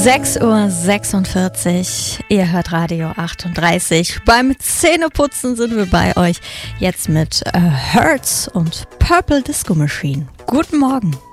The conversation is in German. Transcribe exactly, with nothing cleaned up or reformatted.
sechs Uhr sechsundvierzig, ihr hört Radio achtunddreißig. Beim Zähneputzen sind wir bei euch jetzt mit äh, Hurts und Purple Disco Machine. Guten Morgen.